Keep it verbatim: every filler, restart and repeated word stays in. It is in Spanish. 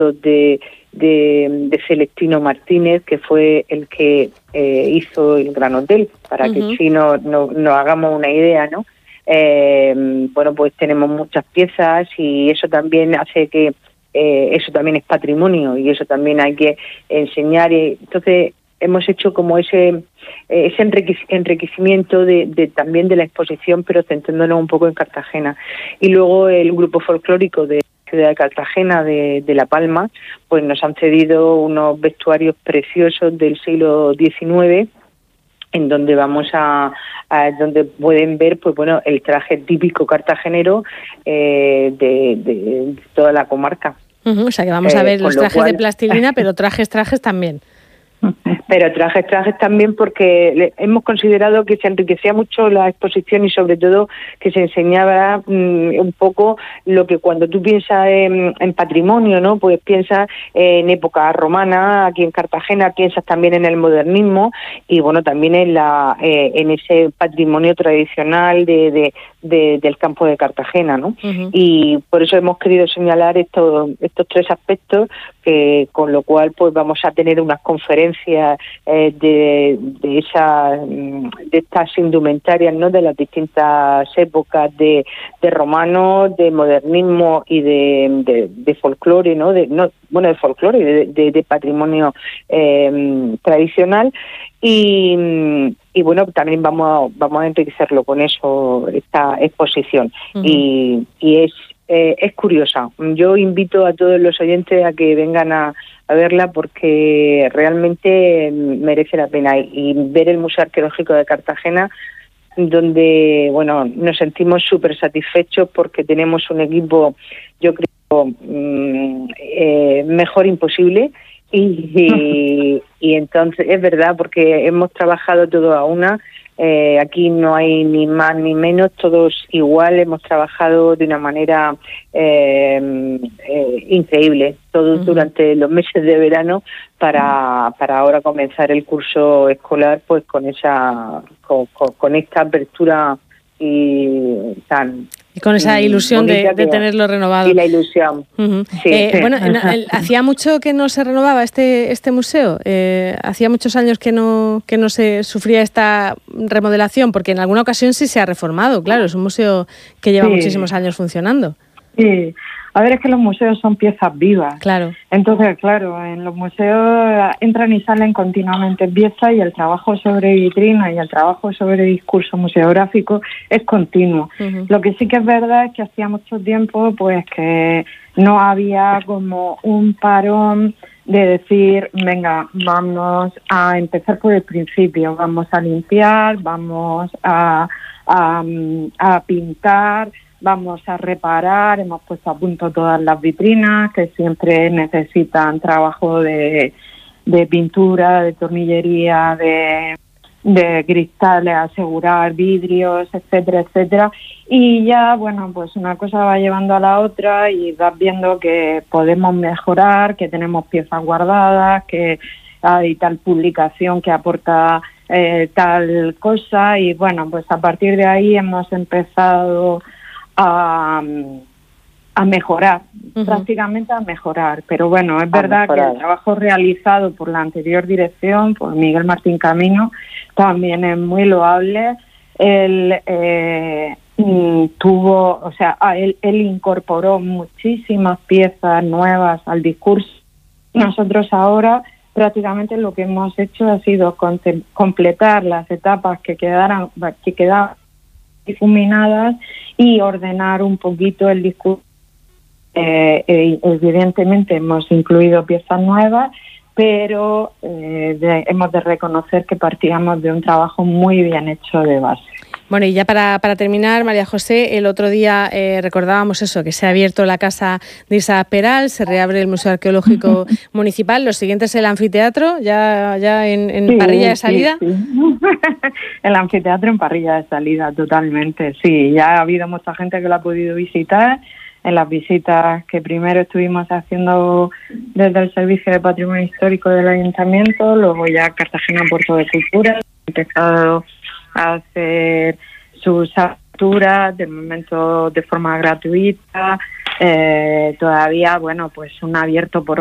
de, de, de Celestino Martínez, que fue el que eh, hizo el Gran Hotel, para uh-huh. que si no, no, nos hagamos una idea, ¿no? Eh, bueno, pues tenemos muchas piezas y eso también hace que eh, eso también es patrimonio y eso también hay que enseñar. Y entonces hemos hecho como ese ese enriquecimiento de, de también de la exposición, pero centrándonos un poco en Cartagena. Y luego el grupo folclórico de ciudad de Cartagena, de, de La Palma, pues nos han cedido unos vestuarios preciosos del siglo diecinueve, en donde vamos a, a donde pueden ver, pues bueno, el traje típico cartagenero eh, de, de, de toda la comarca. Uh-huh, o sea que vamos eh, a ver los trajes cual... de plastilina, pero trajes, trajes también. Pero trajes, trajes también, porque le, hemos considerado que se enriquecía mucho la exposición y sobre todo que se enseñaba mmm, un poco lo que cuando tú piensas en, en patrimonio, ¿no? Pues piensas en época romana, aquí en Cartagena, piensas también en el modernismo y bueno, también en la eh, en ese patrimonio tradicional de, de, de del campo de Cartagena, ¿no? Uh-huh. Y por eso hemos querido señalar estos estos tres aspectos, que con lo cual pues vamos a tener unas conferencias eh, de, de esa de estas indumentarias, ¿no? De las distintas épocas de, de romano, de modernismo y de, de, de folclore, ¿no? De, no bueno de folclore y de, de, de patrimonio eh, tradicional. Y, y bueno, también vamos a, vamos a enriquecerlo con eso, esta exposición. Uh-huh. y, y es eh, es curiosa. Yo invito a todos los oyentes a que vengan a, a verla, porque realmente merece la pena. Y, y ver el Museo Arqueológico de Cartagena, donde bueno, nos sentimos súper satisfechos porque tenemos un equipo, yo creo, mmm, eh, mejor imposible. Y, y, y entonces es verdad, porque hemos trabajado todo a una, eh, aquí no hay ni más ni menos, todos igual, hemos trabajado de una manera eh, eh, increíble, todos uh-huh. durante los meses de verano, para para ahora comenzar el curso escolar pues con esa con, con, con esta apertura y tan y con esa ilusión de, de tenerlo renovado. Y la ilusión. Uh-huh. Sí. Eh, bueno, hacía mucho que no se renovaba este este museo. Eh, hacía muchos años que no que no se sufría esta remodelación, porque en alguna ocasión sí se ha reformado. Claro, es un museo que lleva sí. muchísimos años funcionando. Sí. A ver, es que los museos son piezas vivas. Claro. Entonces, claro, en los museos entran y salen continuamente piezas y el trabajo sobre vitrina y el trabajo sobre discurso museográfico es continuo. Uh-huh. Lo que sí que es verdad es que hacía mucho tiempo pues que no había como un parón de decir, venga, vamos a empezar por el principio, vamos a limpiar, vamos a, a, a pintar, vamos a reparar, hemos puesto a punto todas las vitrinas que siempre necesitan trabajo de, de pintura, de tornillería, de, de cristales, asegurar vidrios, etcétera, etcétera. Y ya, bueno, pues una cosa va llevando a la otra y vas viendo que podemos mejorar, que tenemos piezas guardadas, que hay tal publicación que aporta eh, tal cosa y bueno, pues a partir de ahí hemos empezado A, a mejorar, uh-huh. prácticamente a mejorar. Pero bueno, es a verdad mejorar. Que el trabajo realizado por la anterior dirección, por Miguel Martín Camino, también es muy loable. Él eh, tuvo, o sea, él, él incorporó muchísimas piezas nuevas al discurso. Nosotros ahora prácticamente lo que hemos hecho ha sido conte- completar las etapas que quedaran, que quedaban difuminadas y ordenar un poquito el discurso. Eh, eh, evidentemente hemos incluido piezas nuevas, pero eh, de, hemos de reconocer que partíamos de un trabajo muy bien hecho de base. Bueno, y ya para, para terminar, María José, el otro día eh, recordábamos eso, que se ha abierto la casa de Isaac Peral, se reabre el Museo Arqueológico Municipal, lo siguiente es el anfiteatro, ya, ya en, en sí, parrilla de salida. Sí, sí. El anfiteatro en parrilla de salida, totalmente, sí, ya ha habido mucha gente que lo ha podido visitar. En las visitas que primero estuvimos haciendo desde el Servicio de Patrimonio Histórico del Ayuntamiento, luego ya Cartagena Puerto de Cultura, ha empezado a hacer sus aperturas, de momento de forma gratuita, eh, todavía, bueno, pues un abierto por